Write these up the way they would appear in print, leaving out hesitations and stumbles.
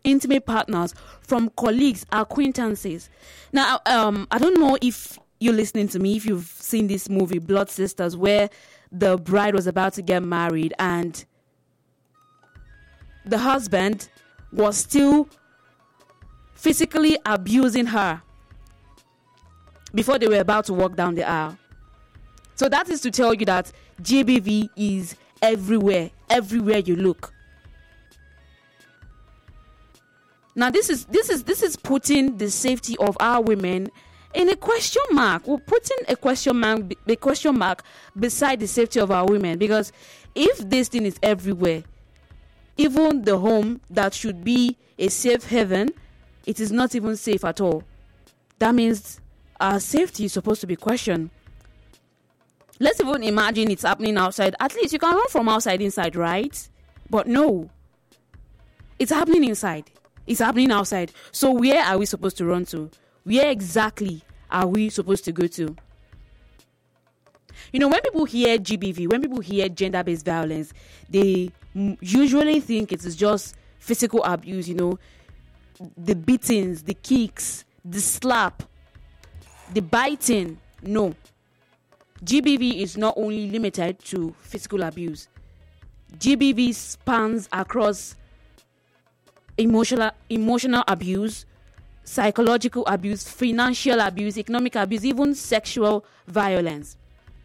intimate partners, from colleagues, acquaintances. Now, I don't know if you're listening to me, if you've seen this movie, Blood Sisters, where the bride was about to get married and the husband was still physically abusing her before they were about to walk down the aisle. So that is to tell you that GBV is everywhere you look. Now this is putting the safety of our women in a question mark. We're putting a question mark beside the safety of our women, because if this thing is everywhere, even the home that should be a safe haven, it is not even safe at all. That means our safety is supposed to be questioned. Let's even imagine it's happening outside. At least you can run from outside inside, right? But no. It's happening inside. It's happening outside. So where are we supposed to run to? Where exactly are we supposed to go to? You know, when people hear GBV, when people hear gender-based violence, they usually think it is just physical abuse, you know, the beatings, the kicks, the slap, the biting. No. GBV is not only limited to physical abuse. GBV spans across emotional abuse, psychological abuse, financial abuse, economic abuse, even sexual violence.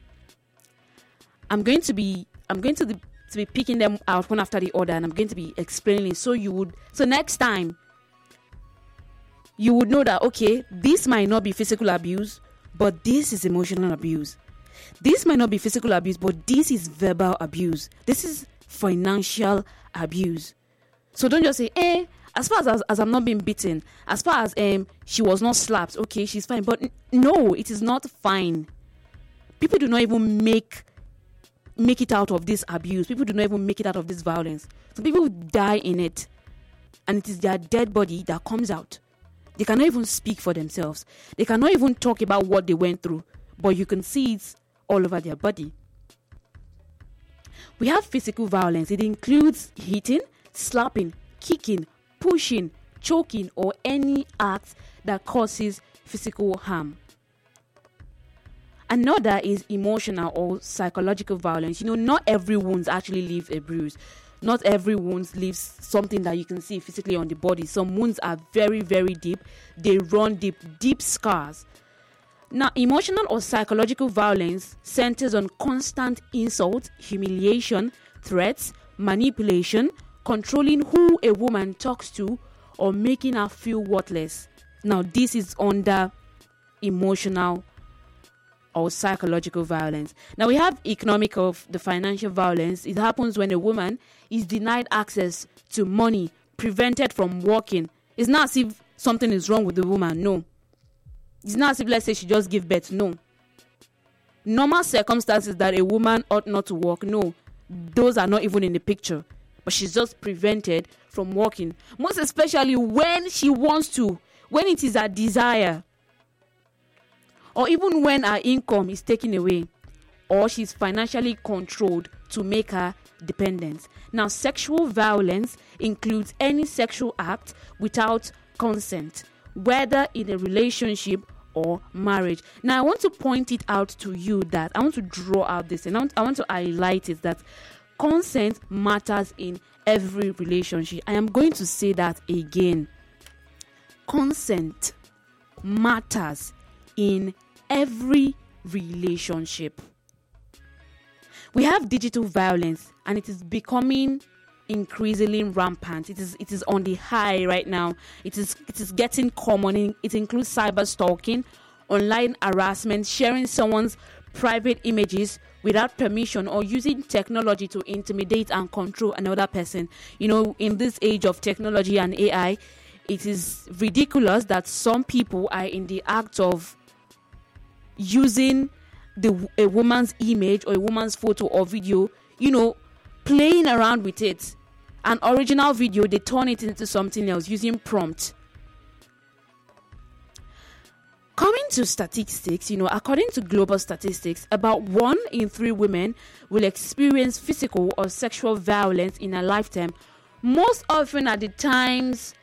I'm going to be picking them out one after the other, and I'm going to be explaining so next time you would know that, okay, this might not be physical abuse, but this is emotional abuse. This might not be physical abuse, but this is verbal abuse. This is financial abuse. So don't just say, as far as I'm not being beaten, as far as she was not slapped, okay, she's fine. But no, it is not fine. People do not even make it out of this abuse. People do not even make it out of this violence. Some people die in it, and it is their dead body that comes out. They cannot even speak for themselves. They cannot even talk about what they went through, but you can see it all over their body. We have physical violence. It includes hitting, slapping, kicking, pushing, choking, or any act that causes physical harm. Another is emotional or psychological violence. You know, not every wound actually leaves a bruise. Not every wound leaves something that you can see physically on the body. Some wounds are very, very deep. They run deep scars. Now, emotional or psychological violence centers on constant insult, humiliation, threats, manipulation, controlling who a woman talks to, or making her feel worthless. Now, this is under emotional or psychological violence. Now, we have economic of the financial violence. It happens when a woman is denied access to money, prevented from working. It's not as if something is wrong with the woman. No. It's not as if, let's say, she just gave birth. No. Normal circumstances that a woman ought not to work. No. Those are not even in the picture. But she's just prevented from working. Most especially when she wants to. When it is her desire. Or even when her income is taken away. Or she's financially controlled to make her dependent. Now, sexual violence includes any sexual act without consent, whether in a relationship or marriage. Now, I want to point it out to you that I want to draw out this, and I want to highlight it that consent matters in every relationship. I am going to say that again. Consent matters in every relationship. We have digital violence, and it is becoming increasingly rampant. It is on the high right now. It is getting common. It includes cyber stalking, online harassment, sharing someone's private images without permission, or using technology to intimidate and control another person. You know, in this age of technology and AI, it is ridiculous that some people are in the act of using a woman's image or a woman's photo or video, you know, playing around with it. An original video, they turn it into something else using prompt. Coming to statistics, you know, according to global statistics, about 1 in 3 women will experience physical or sexual violence in a lifetime, most often at the times